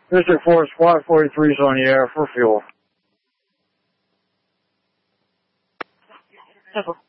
District 4, Squad 43 is on the air for fuel.